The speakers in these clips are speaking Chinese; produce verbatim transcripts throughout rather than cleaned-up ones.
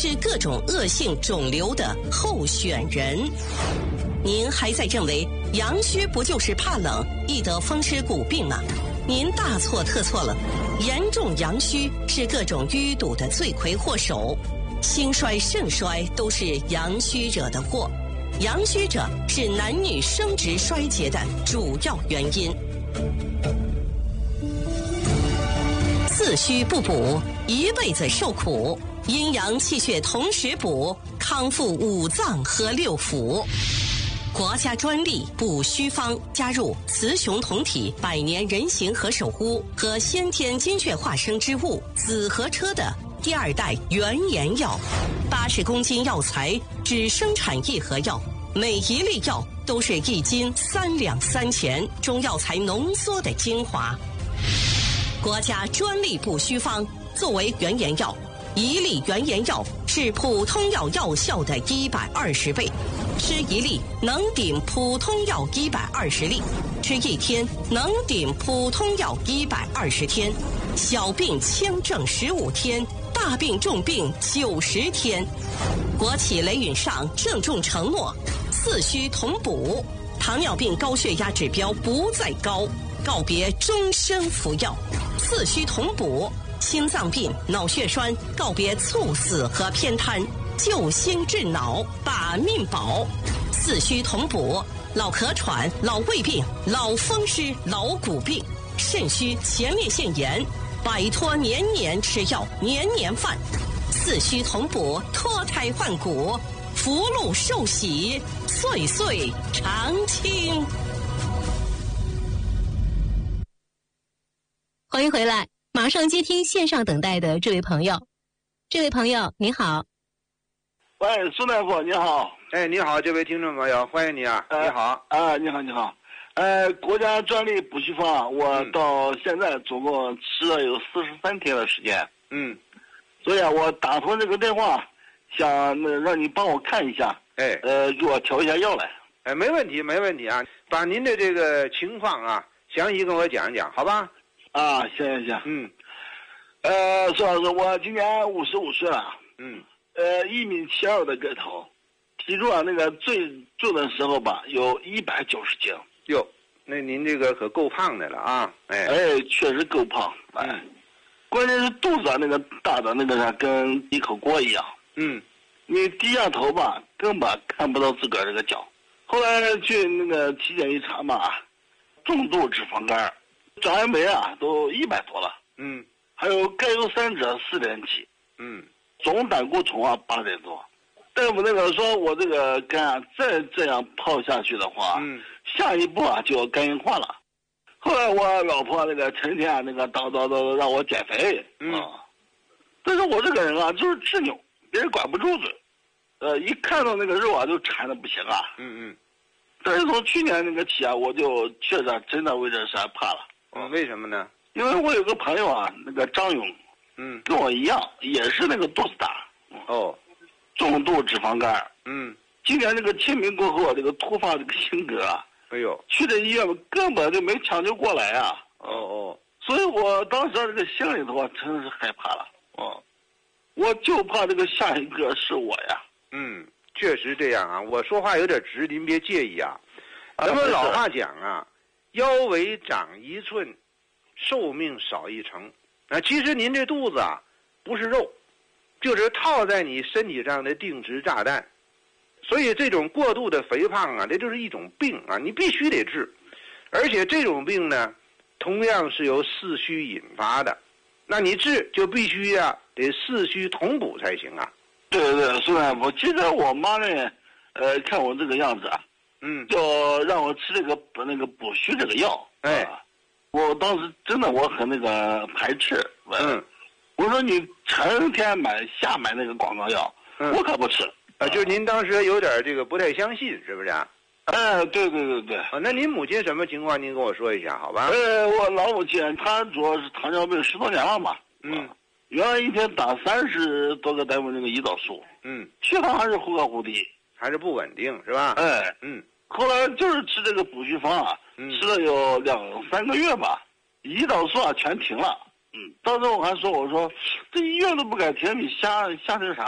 是各种恶性肿瘤的候选人。您还在认为阳虚不就是怕冷，易得风湿骨病吗？您大错特错了，严重阳虚是各种淤堵的罪魁祸首，心衰肾衰都是阳虚惹的祸。阳虚者是男女生殖衰竭的主要原因。四虚不补，一辈子受苦。阴阳气血同时补，康复五脏和六腑。国家专利补虚方加入雌雄同体百年人形和首乌和先天精血化生之物紫河车的第二代原研药，八十公斤药材只生产一盒药，每一粒药都是一斤三两三钱，中药材浓缩的精华。国家专利补虚方作为原研药，一粒原研药是普通药药效的一百二十倍，吃一粒能顶普通药一百二十粒，吃一天能顶普通药一百二十天，小病轻症十五天，大病重病九十天。国企雷允上郑重承诺，四虚同补，糖尿病高血压指标不再高，告别终身服药。四虚同补，心脏病、脑血栓告别猝死和偏瘫，救心治脑，把命保。四虚同补，老咳喘、老胃病、老风湿、老骨病、肾虚、前列腺炎，摆脱年年吃药、年年犯。四虚同补，脱胎换骨，福禄寿喜，岁岁常青。 欢迎回来，马上接听线上等待的这位朋友。这位朋友您好。 喂，苏大夫你好。 哎，你好，这位听众朋友，欢迎你啊。 呃、 你好啊，你好你好。呃，国家专利补虚方，我到现在总共吃了有四十三天的时间。 嗯。 所以啊，我打通这个电话，想那让你帮我看一下。 哎。 呃，给我调一下药来。 哎，没问题没问题啊，把您的这个情况啊，详细跟我讲一讲，好吧？ 啊，行行行。 嗯。 呃，苏老师，我今年五十五岁了。 嗯。 呃，一米七二的个头，体重啊，那个最重的时候吧，有一百九十斤。 哟，那您这个可够胖的了啊！哎。 哎，确实够胖。哎。嗯。关键是肚子啊，那个大的那个啥，跟一口锅一样。 嗯。 你低下头吧，根本看不到自个儿这个脚。后来去那个体检一查嘛，重度脂肪肝。转氨酶啊，都一百多了。 嗯， 还有甘油三酯四点几。 嗯， 总胆固醇啊八点多。大夫那个说我这个肝啊，再这样泡下去的话， 嗯， 下一步啊就要肝硬化了。后来我老婆那个成天啊那个叨叨叨让我减肥。 嗯， 啊，但是我这个人啊就是执拗，别人管不住嘴。呃，一看到那个肉啊就馋的不行啊。 嗯嗯。 但是从去年那个起啊，我就确实真的为这事怕了。 嗯，为什么呢？ 因为我有个朋友啊，那个张勇， 嗯， 跟我一样，也是那个肚子大， 哦， 重度脂肪肝， 嗯， 今年这个清明过后，这个突发这个性格啊， 哎呦， 去这医院根本就没抢救过来啊， 哦哦， 所以我当时这个心里头啊，真的是害怕了，哦，我就怕这个下一个是我呀。 嗯，确实这样啊，我说话有点直，您别介意啊。咱们老话讲啊。腰围长一寸，寿命少一成。啊，其实您这肚子啊，不是肉，就是套在你身体上的定时炸弹。所以这种过度的肥胖啊，这就是一种病啊，你必须得治。而且这种病呢，同样是由四虚引发的。那你治就必须呀、啊，得四虚同补才行啊。 对对对，苏大夫，其实我妈呢，呃，看我这个样子啊。 嗯， 就让我吃这个那个补虚这个药， 哎、 啊，我当时真的我很那个排斥， 嗯， 我说你成天买瞎买那个广告药， 嗯、 我可不吃， 啊，就是您当时有点这个不太相信，是不是啊？ 哎，对对对对， 啊，那您母亲什么情况？您跟我说一下，好吧？ 呃，我老母亲她主要是糖尿病十多年了嘛， 嗯， 原来一天打三十多个单位那个胰岛素， 嗯， 血糖还是忽高忽低， 还是不稳定，是吧？ 哎， 嗯。 后来就是吃这个补虚方啊， 嗯、 吃了有两三个月吧，胰岛素啊全停了。嗯，当时我还说，我说这医院都不敢停，你瞎瞎成啥嘞？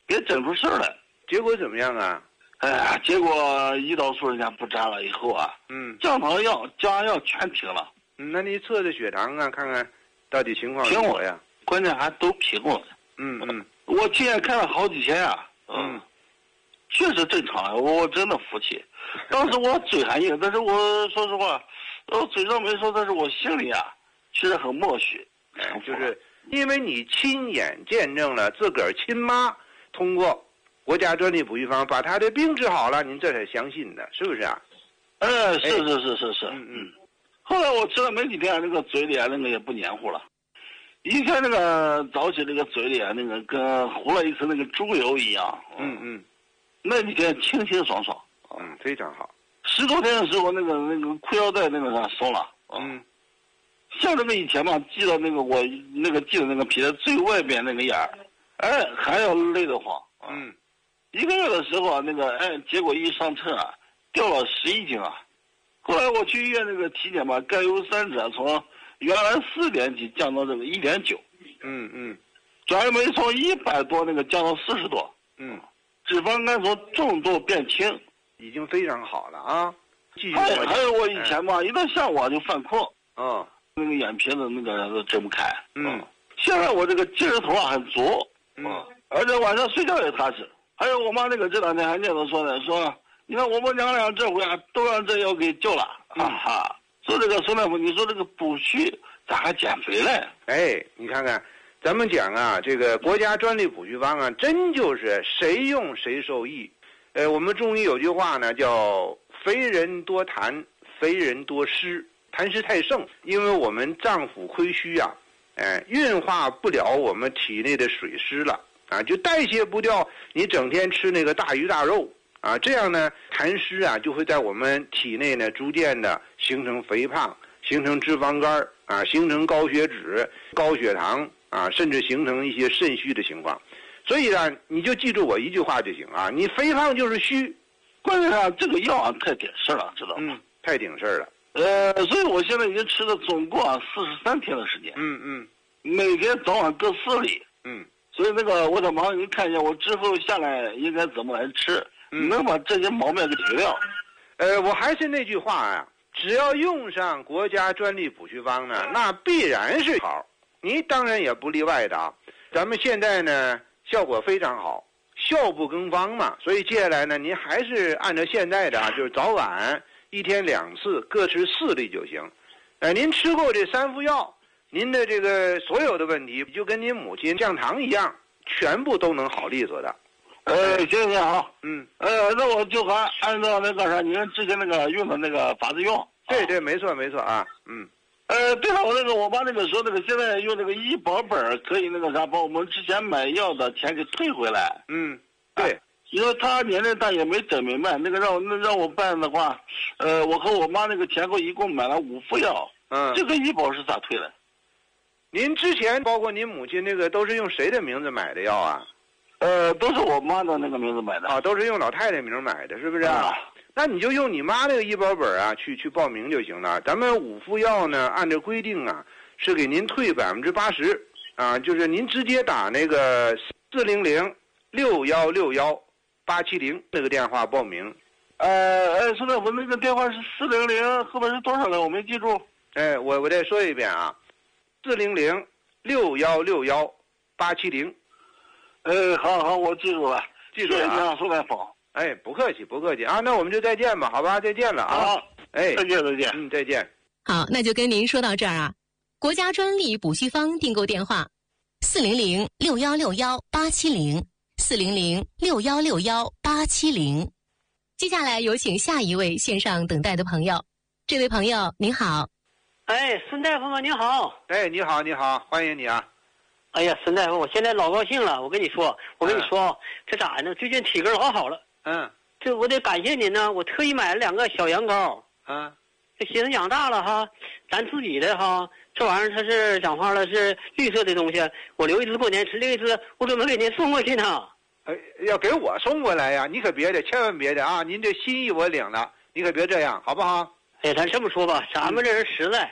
给整出事儿来。 结果怎么样啊？ 哎呀，结果胰岛素人家不扎了以后啊， 嗯， 降糖药、降压药全停了。 嗯，那你测测血糖啊，看看到底情况如何呀？ 关键还都平了。 嗯嗯， 我亲眼看了好几天啊。嗯，确实正常了，我真的服气。当时我嘴还硬，但是我说实话，我嘴上没说，但是我心里啊，其实很默许。 哎，就是因为你亲眼见证了自个儿亲妈通过国家专利补剂方把她的病治好了，您这才相信的，是不是啊？ 哎，是是是是是。 嗯嗯。 后来我吃了没几天，那个嘴里啊，那个也不黏糊了。以前那个早起那个嘴里啊，那个跟糊了一层那个猪油一样。 嗯嗯。 那几天清清爽爽。 嗯，非常好。 十多天的时候，那个那个裤腰带那个啥松了。 嗯。 像这个以前嘛，系到那个我那个系的那个皮的最外边那个眼儿，哎，还要累得慌。 嗯。 一个月的时候啊，那个哎，结果一上称啊，掉了十一斤啊。后来我去医院那个体检嘛，甘油三酯从原来四点几降到这个一点九。 嗯嗯。 转氨酶从一百多那个降到四十多。 嗯。 脂肪肝从重度变轻， 已经非常好了啊。继续。 还有还有我以前嘛，一到下午啊就犯困。 嗯。 那个眼皮子那个都睁不开。 嗯。 现在我这个精神头啊很足。 嗯。 而且晚上睡觉也踏实。还有我妈那个这两天还念叨说呢，说你看我们娘俩这回啊都让这药给救了。哈哈。说这个孙大夫，你说这个补虚咋还减肥嘞？ 哎，你看看。咱们讲啊，这个国家专利补剂方啊，真就是谁用谁受益。呃，我们中医有句话呢，叫“肥人多痰，肥人多湿”，痰湿太盛，因为我们脏腑亏虚啊，哎，运化不了我们体内的水湿了啊，就代谢不掉你整天吃那个大鱼大肉啊，这样呢，痰湿啊就会在我们体内呢逐渐的形成肥胖，形成脂肪肝啊，形成高血脂、高血糖。啊，甚至形成一些肾虚的情况，所以呢，你就记住我一句话就行啊，你肥胖就是虚， 关键啊，这个药啊太顶事了，知道吗？ 嗯，太顶事了。 呃，所以我现在已经吃了总共啊四十三天的时间。 嗯嗯， 每天早晚各四粒。 嗯， 所以那个我的忙您看一下，我之后下来应该怎么来吃， 嗯、 能把这些毛病给解掉。 呃，我还是那句话啊，只要用上国家专利补虚方呢，那必然是好。你当然也不例外的啊，咱们现在呢效果非常好，效不更方嘛，所以接下来呢，您还是按照现在的啊，就是早晚一天两次，各吃四粒就行。呃，您吃够这三副药，您的这个所有的问题，就跟您母亲降糖一样，全部都能好利索的。 呃，行行好， 嗯， 呃，那我就还按照那个啥，您之前那个用的那个法子用。 对对，没错没错啊，嗯。 呃，对了，我那个我妈那个说那个现在用那个医保本可以那个啥，把我们之前买药的钱给退回来。 嗯，对， 因为他年龄大也没整明白，那个让我那让我办的话，呃，我和我妈那个前后一共买了五副药。 嗯， 这个医保是咋退的？ 您之前包括您母亲那个都是用谁的名字买的药啊？ 呃，都是我妈的那个名字买的。 啊，都是用老太太名买的，是不是？啊。那你就用你妈那个医保本啊，去去报名就行了。咱们五副药呢，按照规定啊，是给您退百分之八十啊，就是您直接打那个四零零六幺六幺八七零那个电话报名。 呃，哎，孙大夫，那个电话是四零零，后边是多少来？我没记住。 哎，我我再说一遍啊，四零零六幺六幺八七零。 呃，好好，我记住了， 记住了啊， 谢谢孙大夫。 哎，不客气，不客气啊，那我们就再见吧，好吧，再见了啊。 好， 哎， 再见，再见， 嗯，再见。 好，那就跟您说到这儿啊。国家专利补虚方订购电话：四零零六幺六幺八七零，四零零六幺六幺八七零。接下来有请下一位线上等待的朋友。这位朋友您好。 哎，孙大夫吗？您好。 哎，你好，你好，欢迎你啊。 哎呀，孙大夫，我现在老高兴了。我跟你说，我跟你说，嗯、这咋呢？最近体格老好了。 嗯。 这我得感谢您呢，我特意买了两个小羊羔。 嗯。 这寻思养大了哈，咱自己的哈，这玩意儿它是讲话了是绿色的东西，我留一只过年吃，另一只我准备给您送过去呢。 哎，要给我送过来呀？你可别的，千万别的啊！您这心意我领了，你可别这样，好不好？ 哎，咱这么说吧，咱们这人实在，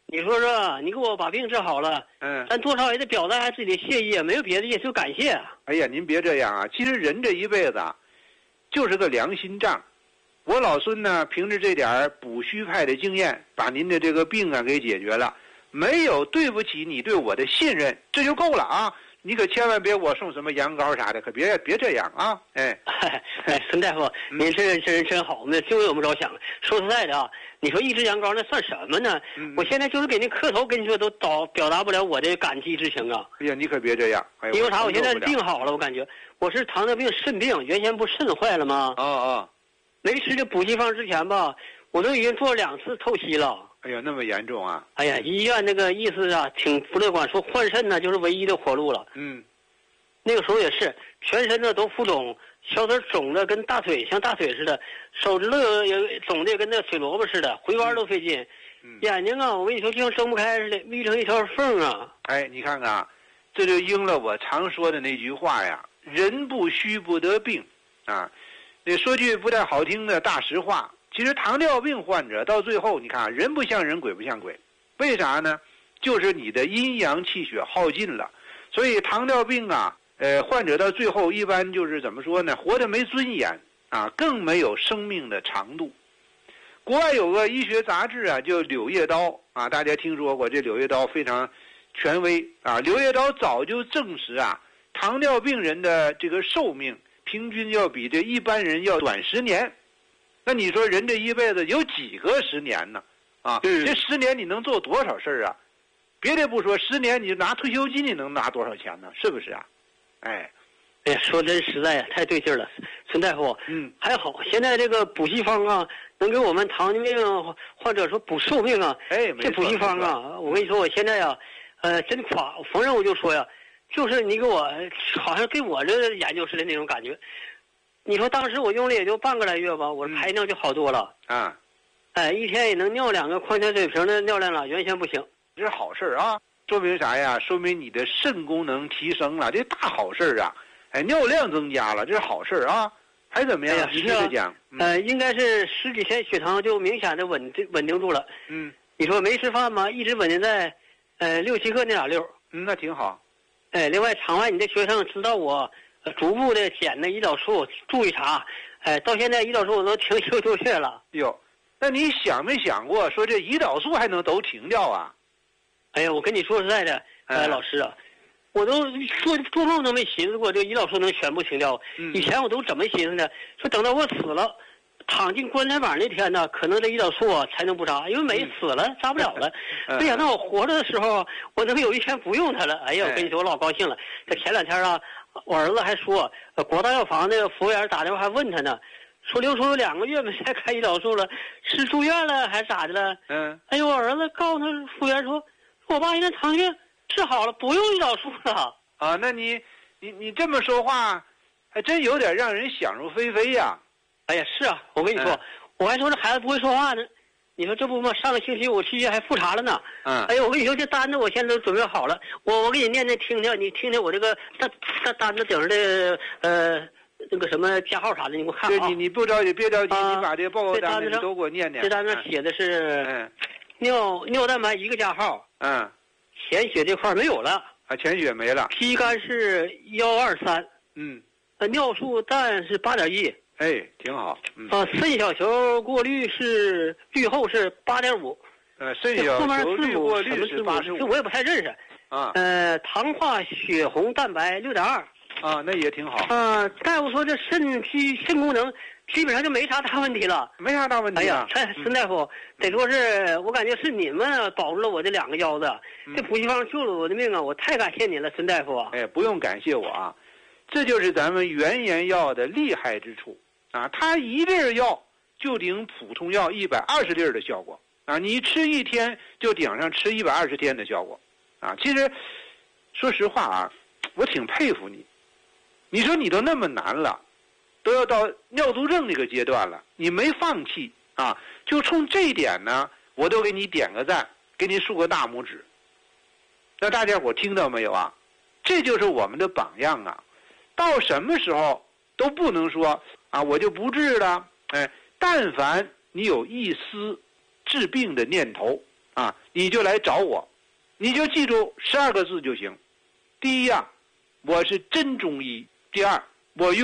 你说说，你给我把病治好了， 嗯， 咱多少也得表达下自己的谢意，没有别的意思，就感谢。 哎呀，您别这样啊！其实人这一辈子啊，就是个良心账。我老孙呢，凭着这点补虚派的经验，把您的这个病啊给解决了，没有对不起你对我的信任，这就够了啊！你可千万别我送什么羊羔啥的，可别别这样啊！哎， 哎，孙大夫，您这这人真好，我们就为我们着想。说实在的啊，你说一只羊羔那算什么呢？ 嗯、 我现在就是给您磕头，跟你说都表表达不了我的感激之情啊！ 哎呀，你可别这样！哎、 因为啥？我现在病好了，我感觉我是糖尿病肾病，原先不肾坏了吗？ 啊啊！ 没吃这补气方之前吧，我都已经做了两次透析了。 哎呀，那么严重啊！ 哎呀，医院那个意思啊，挺不乐观，说换肾呢就是唯一的活路了。 嗯， 那个时候也是，全身呢都浮肿，小腿肿的跟大腿像大腿似的，手指头也肿的跟那水萝卜似的，回弯都费劲。嗯、眼睛啊，我跟你说就像睁不开似的，眯成一条缝啊。 哎，你看看啊，这就应了我常说的那句话呀：人不虚不得病啊。那说句不太好听的大实话，其实糖尿病患者到最后，你看人不像人，鬼不像鬼，为啥呢？就是你的阴阳气血耗尽了。所以糖尿病啊，呃，患者到最后一般就是怎么说呢？活得没尊严啊，更没有生命的长度。国外有个医学杂志啊，叫《柳叶刀》啊，大家听说过？这《柳叶刀》非常权威啊，《柳叶刀》早就证实啊，糖尿病人的这个寿命平均要比这一般人要短十年。那你说人这一辈子有几个十年呢？啊， 嗯、 这十年你能做多少事儿啊？别的不说，十年你拿退休金你能拿多少钱呢？是不是啊？哎， 哎呀，说真实在呀，太对劲儿了，孙大夫。 嗯， 还好，现在这个补气方啊，能给我们糖尿病患者说补寿命啊。 哎， 这补气方啊，我跟你说，我现在呀，呃，真夸，逢人我就说呀，就是你给我，好像给我这研究似的那种感觉。你说当时我用了也就半个来月吧，我排尿就好多了。 啊， 哎，一天也能尿两个矿泉水瓶的尿量了，原先不行。 这是好事啊，说明啥呀？说明你的肾功能提升了，这大好事啊！哎，尿量增加了，这是好事啊！还怎么样？ 哎呀， 你接着讲。 嗯、呃，应该是十几天血糖就明显的稳定稳定住了。 嗯， 你说没吃饭吗？一直稳定在，呃，六七克那俩六。 嗯，那挺好。 哎，另外场外你的学生知道我。呃、逐步的减那胰岛素，注意查，哎，到现在胰岛素我都停一个多月了。 哟，那你想没想过说这胰岛素还能都停掉啊？ 哎呀，我跟你说实在的，呃，嗯、老师啊，我都做做梦都没寻思过这个胰岛素能全部停掉。嗯、以前我都怎么寻思呢？说等到我死了，躺进棺材板那天呢，可能这胰岛素啊才能不扎，因为没死了，扎不了了。 嗯、 没想到我活着的时候，我能有一天不用它了。哎呀，我跟你说，我老高兴了。这前两天啊。我儿子还说，呃，国大药房那个服务员打电话还问他呢，说刘叔有两个月没再开胰岛素了，是住院了还是咋的了？ 嗯。 哎呦，我儿子告诉他服务员说，我爸现在糖尿病治好了，不用胰岛素了。 啊，那你你你这么说话，还真有点让人想入非非呀。 哎呀，是啊，我跟你说，嗯、我还说这孩子不会说话呢。你说这不嘛？上个星期我去医院还复查了呢。 嗯。 哎呦，我跟你说，这单子我现在都准备好了。我我给你念念听听，你听听我这个单单单子顶上的呃那个什么加号啥的，你给我看啊。 你你不着急，别着急， 啊、 你把这个报告单子都给我念念。 这单子写的是嗯， 尿尿蛋白一个加号。 嗯。 潜血这块没有了。 啊，潜血没了。 P 肝是幺二三。 嗯。 呃，尿素氮是八点一。 哎，挺好。嗯、 啊，肾小球过滤是滤后是八点五。 呃，肾小球滤过滤是八十五。 这我也不太认识。 啊。 呃，糖化血红蛋白六点二。 啊，那也挺好。 啊，大夫说这肾基肾功能基本上就没啥大问题了。 没啥大问题、啊。 哎呀，蔡孙大夫，嗯、得说是我感觉是你们保住了我这两个腰子，嗯、这补气方救了我的命啊！我太感谢你了，孙大夫。 哎，不用感谢我啊，这就是咱们原研药的厉害之处。啊，它一粒药就顶普通药一百二十粒的效果啊！你吃一天就顶上吃一百二十天的效果啊！其实，说实话啊，我挺佩服你。你说你都那么难了，都要到尿毒症那个阶段了，你没放弃啊！就冲这一点呢，我都给你点个赞，给你竖个大拇指。那大家伙听到没有啊？这就是我们的榜样啊！到什么时候都不能说。啊，我就不治了。哎，但凡你有一丝治病的念头， 啊，你就来找我，你就记住十二个字就行。第一呀、啊，我是真中医；第二，我用